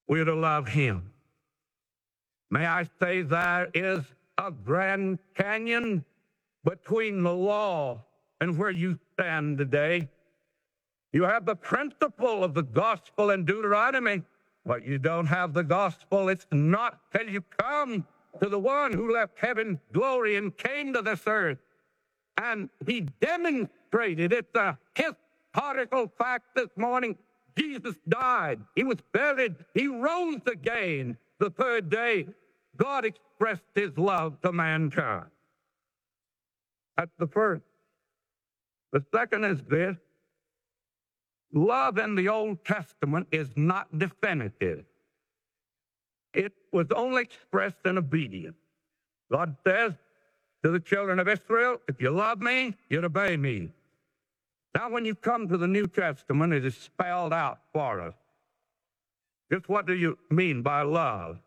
we're to love him. May I say there is a grand canyon between the law and where you stand today. You have the principle of the gospel in Deuteronomy, but you don't have the gospel. It's not till you come to the one who left heaven's glory and came to this earth. And he demonstrated it. The historical fact this morning, Jesus died. He was buried. He rose again the third day. God expressed his love to mankind. That's the first. The second is this. Love in the Old Testament is not definitive. It was only expressed in obedience. God says to the children of Israel, if you love me, you'll obey me. Now, when you come to the New Testament, it is spelled out for us. Just what do you mean by love?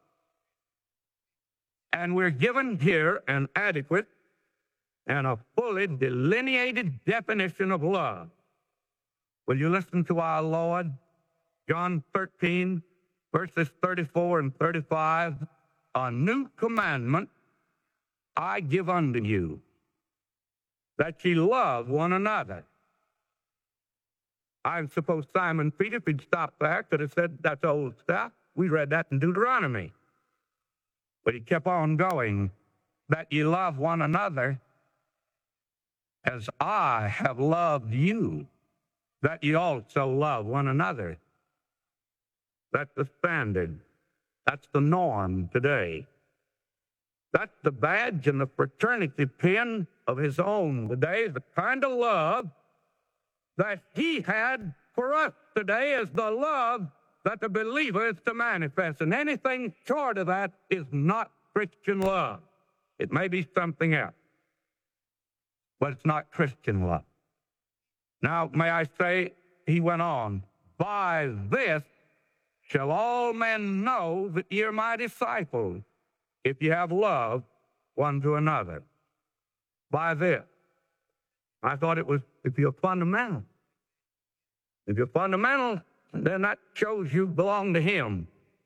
And we're given here an adequate and a fully delineated definition of love. Will you listen to our Lord? John 13, verses 34 and 35. A new commandment I give unto you, that ye love one another. I suppose Simon Peter, if he'd stopped there, could have said, that's old stuff. We read that in Deuteronomy. But he kept on going, that ye love one another as I have loved you, that ye also love one another. That's the standard. That's the norm today. That's the badge and the fraternity pin of his own today, the kind of love that he had for us today is the love that the believer is to manifest. And anything short of that is not Christian love. It may be something else, but it's not Christian love. Now, may I say, he went on, by this shall all men know that ye are my disciples, if you have love one to another. By this. I thought it was if you're fundamental. If you're fundamental, then that shows you belong to him.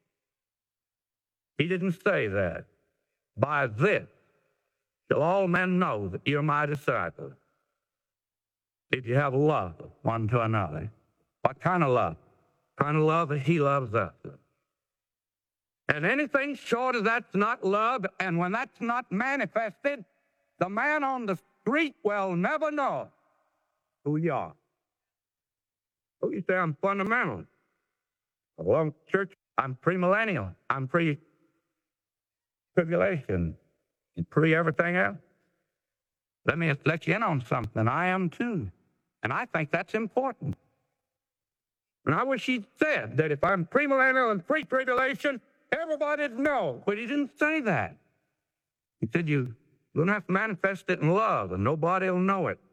He didn't say that. By this shall all men know that you're my disciples, if you have love one to another. What kind of love? Kind of love that he loves us. And anything short of that's not love, and when that's not manifested, the man on the street will never know who you are. Oh, you say I'm fundamental. Well, church, I'm premillennial. I'm pre-tribulation. And pre-everything else. Let me let you in on something. I am too. And I think that's important. And I wish he'd said that if I'm premillennial and pre-tribulation, everybody'd know. But he didn't say that. He said you're going to have to manifest it in love, and nobody will know it.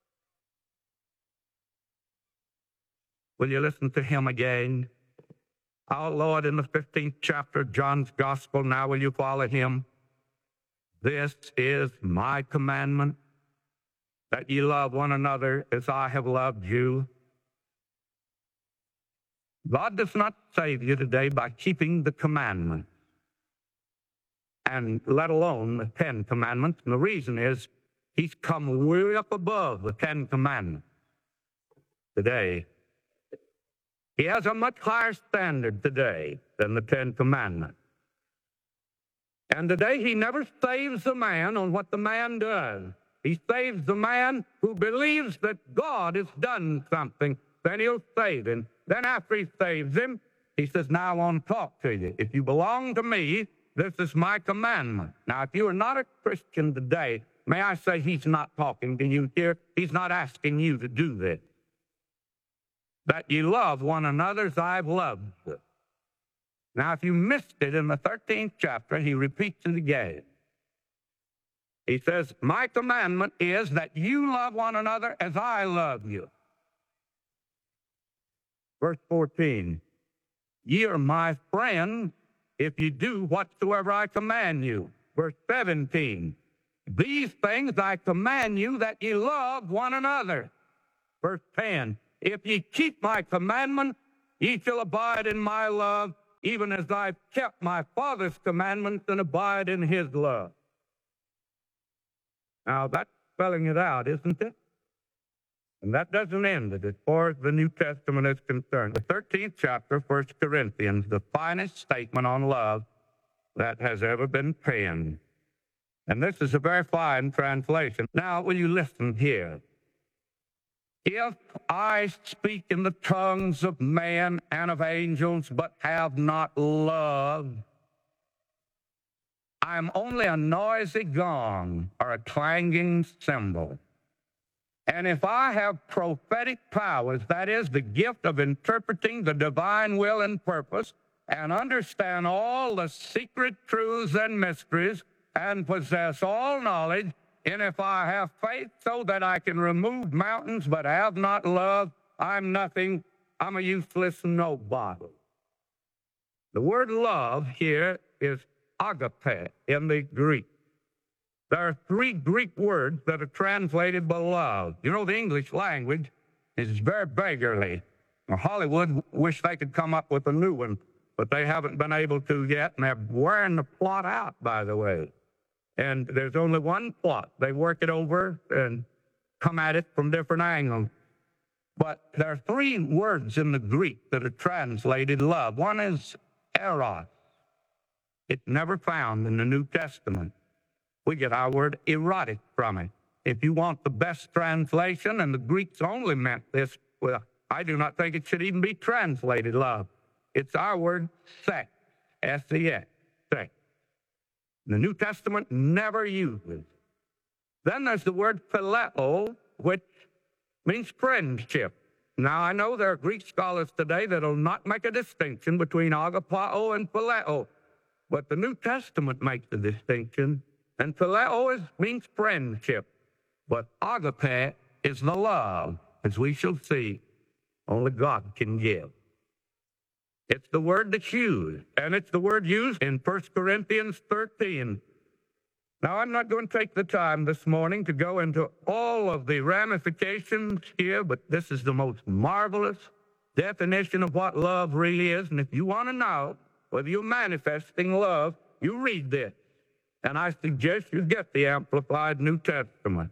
Will you listen to him again? Our Lord in the 15th chapter of John's Gospel, now will you follow him? This is my commandment, that ye love one another as I have loved you. God does not save you today by keeping the commandments, and let alone the 10 commandments. And the reason is he's come way up above the 10 commandments today. He has a much higher standard today than the 10 commandments. And today he never saves the man on what the man does. He saves the man who believes that God has done something. Then he'll save him. Then after he saves him, he says, now I want to talk to you. If you belong to me, this is my commandment. Now, if you are not a Christian today, may I say he's not talking to you here. He's not asking you to do this. That ye love one another as I've loved you. Now, if you missed it in the 13th chapter, he repeats it again. He says, my commandment is that you love one another as I love you. Verse 14, ye are my friends if you do whatsoever I command you. Verse 17, these things I command you that ye love one another. Verse 10, if ye keep my commandments, ye shall abide in my love, even as I've kept my Father's commandments and abide in his love. Now, that's spelling it out, isn't it? And that doesn't end it as far as the New Testament is concerned. The 13th chapter of 1 Corinthians, the finest statement on love that has ever been penned. And this is a very fine translation. Now, will you listen here? If I speak in the tongues of man and of angels, but have not love, I am only a noisy gong or a clanging cymbal. And if I have prophetic powers, that is, the gift of interpreting the divine will and purpose, and understand all the secret truths and mysteries, and possess all knowledge, and if I have faith so that I can remove mountains but have not love, I'm nothing. I'm a useless nobody. The word love here is agape in the Greek. There are 3 Greek words that are translated by love. You know, the English language is very beggarly. Now, Hollywood wish they could come up with a new one, but they haven't been able to yet, and they're wearing the plot out, by the way. And there's only one plot. They work it over and come at it from different angles. But there are 3 words in the Greek that are translated love. One is eros. It's never found in the New Testament. We get our word erotic from it. If you want the best translation, and the Greeks only meant this, well, I do not think it should even be translated love. It's our word sex, S-E-X, sex. The New Testament never uses. Then there's the word phileo, which means friendship. Now, I know there are Greek scholars today that will not make a distinction between agapao and phileo, but the New Testament makes the distinction. And phileo means friendship, but agape is the love, as we shall see, only God can give. It's the word that's used, and it's the word used in 1 Corinthians 13. Now, I'm not going to take the time this morning to go into all of the ramifications here, but this is the most marvelous definition of what love really is. And if you want to know whether you're manifesting love, you read this. And I suggest you get the Amplified New Testament.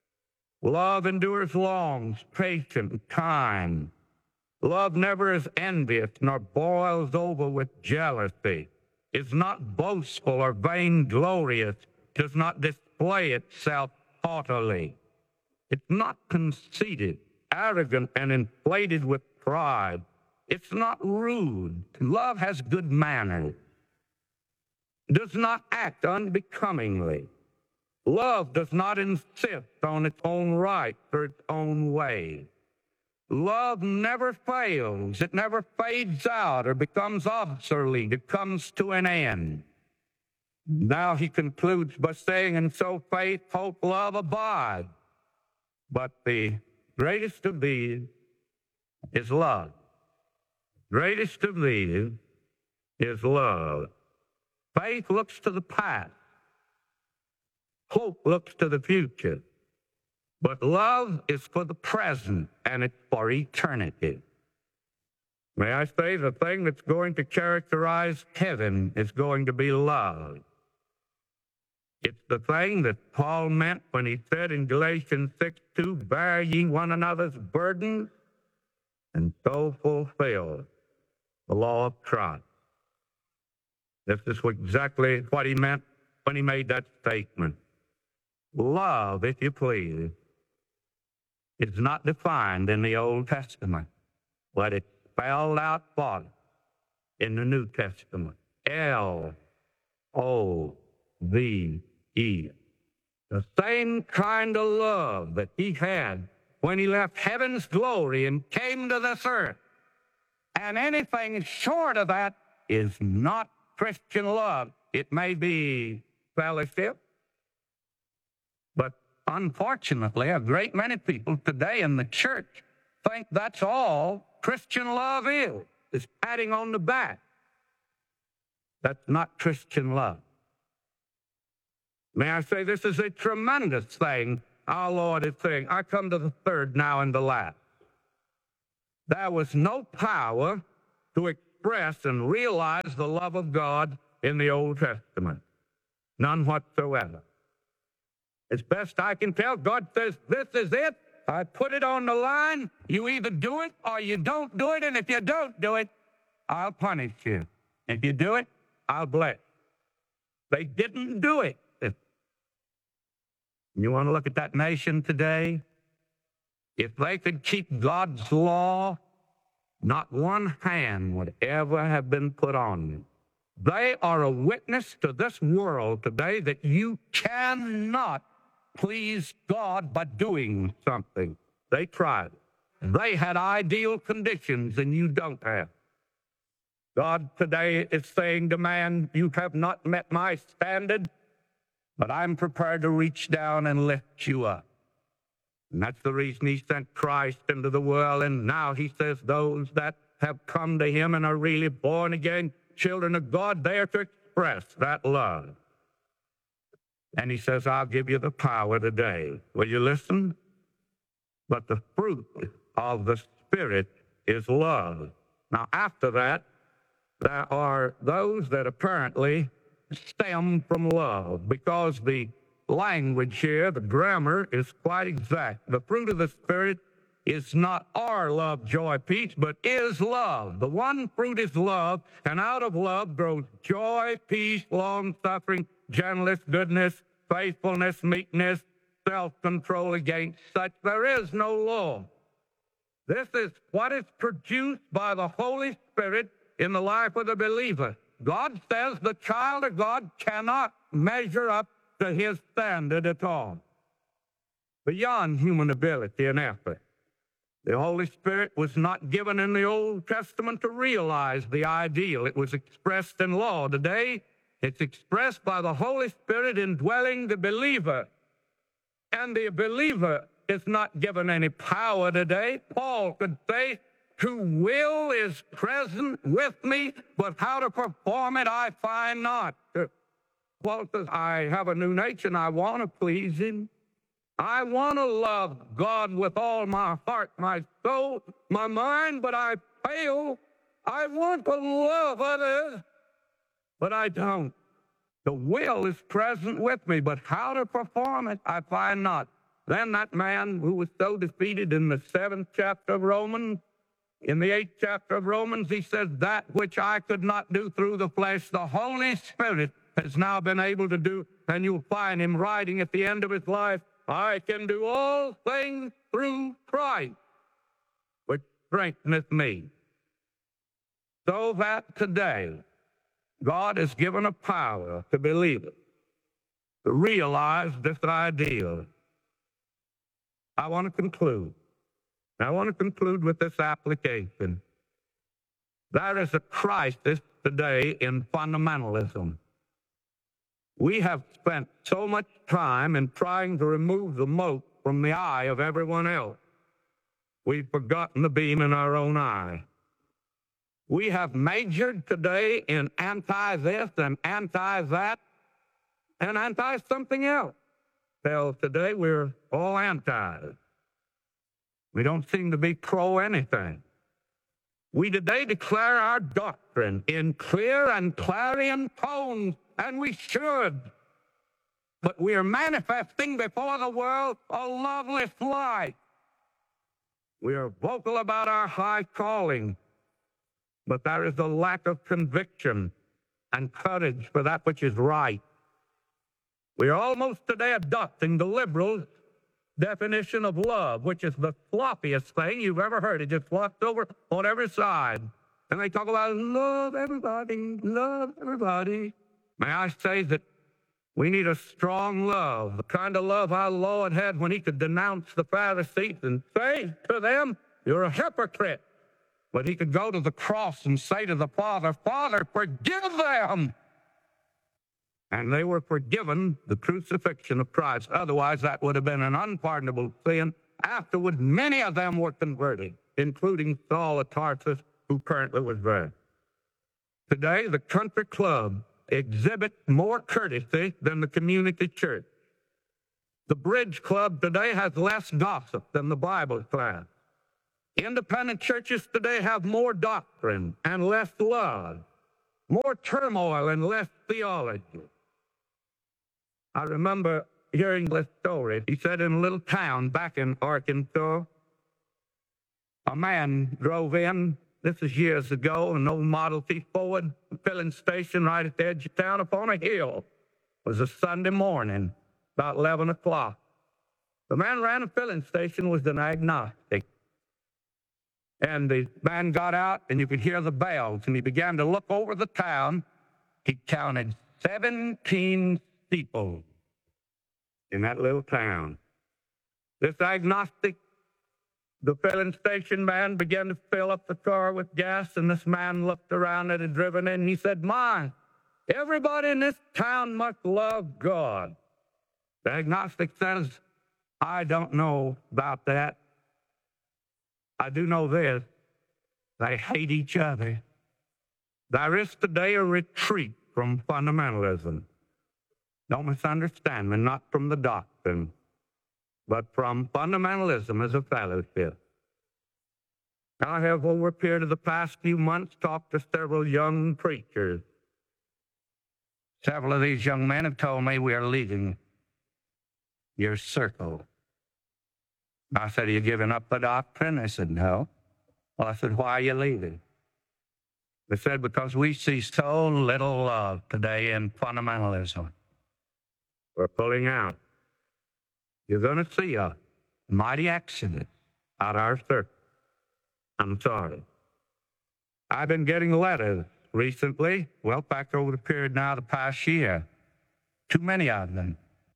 Love endures long, patient, and kind. Love never is envious, nor boils over with jealousy, is not boastful or vainglorious, does not display itself haughtily. It's not conceited, arrogant, and inflated with pride. It's not rude. Love has good manners. Does not act unbecomingly. Love does not insist on its own rights or its own way. Love never fails. It never fades out or becomes obsolete. It comes to an end. Now he concludes by saying, and so faith, hope, love abide. But the greatest of these is love. Greatest of these is love. Faith looks to the past. Hope looks to the future. But love is for the present, and it's for eternity. May I say, the thing that's going to characterize heaven is going to be love. It's the thing that Paul meant when he said in Galatians 6:2, bear ye one another's burdens, and so fulfill the law of Christ. This is exactly what he meant when he made that statement. Love, if you please, is not defined in the Old Testament, but it's spelled out for us in the New Testament. L-O-V-E. The same kind of love that he had when he left heaven's glory and came to this earth. And anything short of that is not Christian love. It may be fellowship, but unfortunately, a great many people today in the church think that's all Christian love is patting on the back. That's not Christian love. May I say, this is a tremendous thing our Lord is saying. I come to the third now and the last. There was no power to express and realize the love of God in the Old Testament. None whatsoever. As best I can tell, God says, this is it. I put it on the line. You either do it or you don't do it. And if you don't do it, I'll punish you. If you do it, I'll bless. They didn't do it. You want to look at that nation today? If they could keep God's law, not one hand would ever have been put on them. They are a witness to this world today that you cannot please God by doing something. They tried. They had ideal conditions and you don't have. God today is saying to man, you have not met my standard, but I'm prepared to reach down and lift you up. And that's the reason he sent Christ into the world. And now he says those that have come to him and are really born again, children of God, they are to express that love. And he says, I'll give you the power today. Will you listen? But the fruit of the Spirit is love. Now, after that, there are those that apparently stem from love, because the language here, the grammar, is quite exact. The fruit of the Spirit is not our love, joy, peace, but is love. The one fruit is love, and out of love grows joy, peace, long-suffering, gentleness, goodness, faithfulness, meekness, self-control. Against such there is no law. This is what is produced by the Holy Spirit in the life of the believer. God says the child of God cannot measure up to his standard at all, beyond human ability and effort. The Holy Spirit was not given in the Old Testament to realize the ideal. It was expressed in law. Today, it's expressed by the Holy Spirit indwelling the believer. And the believer is not given any power today. Paul could say, whose will is present with me, but how to perform it I find not. Paul says, I have a new nature and I want to please him. I want to love God with all my heart, my soul, my mind, but I fail. I want to love others, but I don't. The will is present with me, but how to perform it, I find not. Then that man who was so defeated in the 7th chapter of Romans, in the 8th chapter of Romans, he says, that which I could not do through the flesh, the Holy Spirit has now been able to do. And you'll find him writing at the end of his life, I can do all things through Christ, which strengtheneth me. So that today, God has given a power to believers to realize this ideal. I want to conclude. I want to conclude with this application. There is a crisis today in fundamentalism. We have spent so much time in trying to remove the mote from the eye of everyone else. We've forgotten the beam in our own eye. We have majored today in anti-this and anti-that and anti-something else. Till today we're all anti. We don't seem to be pro-anything. We today declare our doctrine in clear and clarion tones, and we should. But we are manifesting before the world a loveless life. We are vocal about our high calling, but there is a lack of conviction and courage for that which is right. We are almost today adopting the liberal definition of love, which is the floppiest thing you've ever heard. It just flops over on every side. And they talk about love everybody, love everybody. May I say that we need a strong love, the kind of love our Lord had when he could denounce the Pharisees and say to them, you're a hypocrite. But he could go to the cross and say to the Father, Father, forgive them. And they were forgiven the crucifixion of Christ. Otherwise, that would have been an unpardonable sin. Afterwards, many of them were converted, including Saul of Tarsus, who currently was there. Today, the country club exhibits more courtesy than the community church. The bridge club today has less gossip than the Bible class. Independent churches today have more doctrine and less love, more turmoil and less theology. I remember hearing this story. He said in a little town back in Arkansas, a man drove in, this is years ago, an old Model T Ford filling station right at the edge of town upon a hill. It was a Sunday morning, about 11 o'clock. The man ran a filling station, was an agnostic. And the man got out, and you could hear the bells, and he began to look over the town. He counted 17 steeples in that little town. This agnostic, the filling station man, began to fill up the car with gas, and this man looked around that had driven in, and he said, "My, everybody in this town must love God." The agnostic says, "I don't know about that. I do know this, they hate each other." There is today a retreat from fundamentalism. Don't misunderstand me, not from the doctrine, but from fundamentalism as a fellowship. I have, over a period of the past few months, talked to several young preachers. Several of these young men have told me, "We are leaving your circle." I said, "Are you giving up the doctrine?" They said, "No." Well, I said, "Why are you leaving?" They said, "Because we see so little love today in fundamentalism. We're pulling out. You're going to see a mighty exodus out of our circle." I'm sorry. I've been getting letters recently, well, back over the period now, the past year. Too many of them.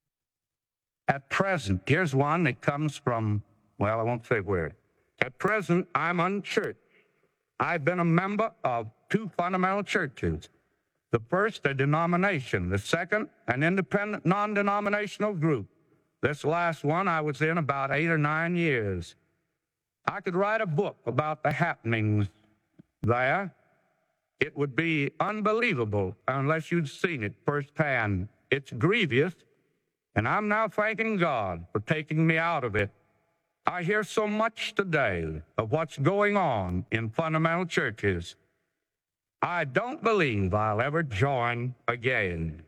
At present, here's one that comes from, well, I won't say where. At present, I'm unchurched. I've been a member of 2 fundamental churches. The first, a denomination. The second, an independent, non-denominational group. This last one I was in about 8 or 9 years. I could write a book about the happenings there. It would be unbelievable unless you'd seen it firsthand. It's grievous. And I'm now thanking God for taking me out of it. I hear so much today of what's going on in fundamental churches. I don't believe I'll ever join again.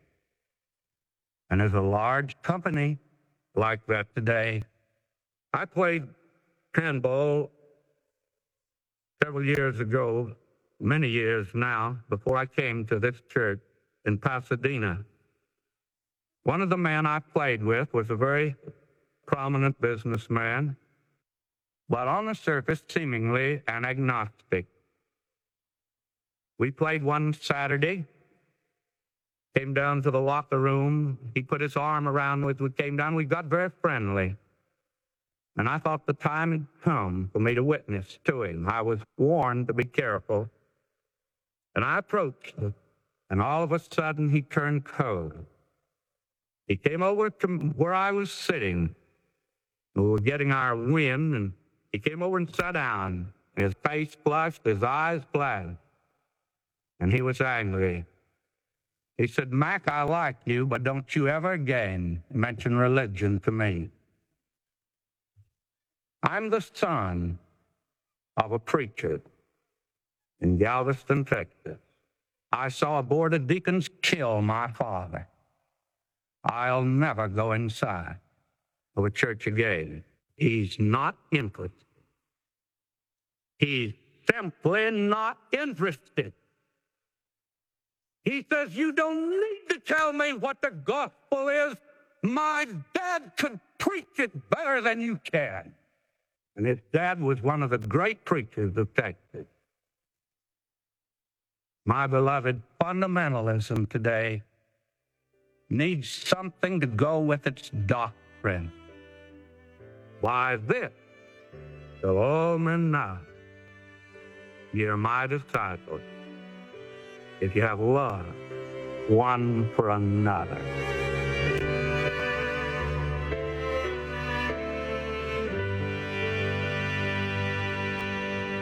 And there's a large company like that today. I played handball several years ago, many years now, before I came to this church in Pasadena. One of the men I played with was a very prominent businessman, but on the surface, seemingly an agnostic. We played one Saturday, came down to the locker room. He put his arm around me. We came down. We got very friendly. And I thought the time had come for me to witness to him. I was warned to be careful. And I approached him, and all of a sudden he turned cold. He came over to where I was sitting. We were getting our wind, and he came over and sat down. His face flushed, his eyes flashed, and he was angry. He said, "Mac, I like you, but don't you ever again mention religion to me. I'm the son of a preacher in Galveston, Texas. I saw a board of deacons kill my father. I'll never go inside of a church again." He's not interested. He's simply not interested. He says, "You don't need to tell me what the gospel is. My dad could preach it better than you can." And his dad was one of the great preachers of Texas. My beloved, fundamentalism today needs something to go with its doctrine. Why this? So all men now, you're my disciples, if you have love one for another.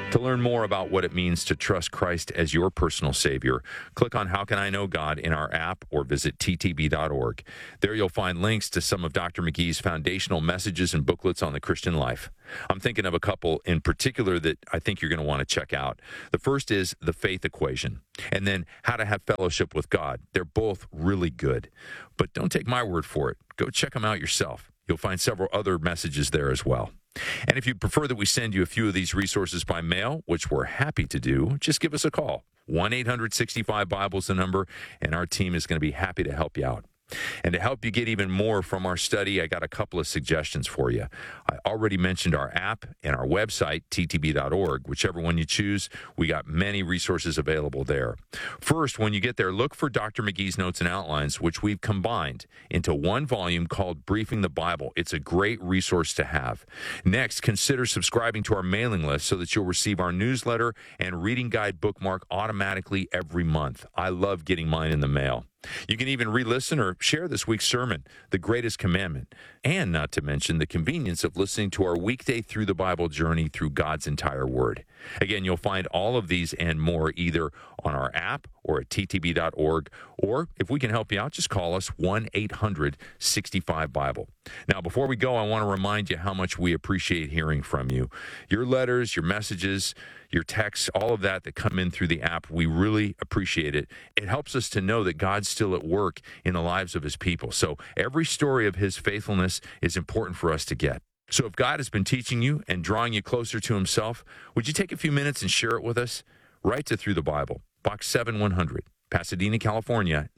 To learn more about what it means to trust Christ as your personal Savior, click on How Can I Know God in our app or visit ttb.org. There you'll find links to some of Dr. McGee's foundational messages and booklets on the Christian life. I'm thinking of a couple in particular that I think you're going to want to check out. The first is The Faith Equation, and then How to Have Fellowship with God. They're both really good. But don't take my word for it. Go check them out yourself. You'll find several other messages there as well. And if you prefer that we send you a few of these resources by mail, which we're happy to do, just give us a call. 1-800-65-BIBLE is the number, and our team is going to be happy to help you out. And to help you get even more from our study, I got a couple of suggestions for you. I already mentioned our app and our website, ttb.org. Whichever one you choose, we got many resources available there. First, when you get there, look for Dr. McGee's Notes and Outlines, which we've combined into one volume called Briefing the Bible. It's a great resource to have. Next, consider subscribing to our mailing list so that you'll receive our newsletter and reading guide bookmark automatically every month. I love getting mine in the mail. You can even re-listen or share this week's sermon, The Greatest Commandment, and not to mention the convenience of listening to our weekday Through the Bible journey through God's entire Word. Again, you'll find all of these and more either on our app or at ttb.org, or if we can help you out, just call us 1-800-65-BIBLE. Now, before we go, I want to remind you how much we appreciate hearing from you. Your letters, your messages, your texts, all of that come in through the app, we really appreciate it. It helps us to know that God's still at work in the lives of his people. So every story of his faithfulness is important for us to get. So if God has been teaching you and drawing you closer to himself, would you take a few minutes and share it with us? Write to Through the Bible, Box 7100, Pasadena, California,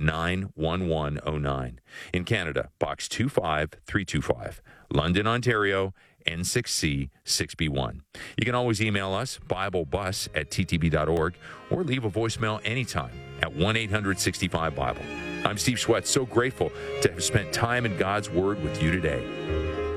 91109. In Canada, Box 25325, London, Ontario, N6C 6B1. You can always email us, BibleBus@ttb.org, or leave a voicemail anytime at 1-800-65-BIBLE. I'm Steve Sweat, so grateful to have spent time in God's Word with you today.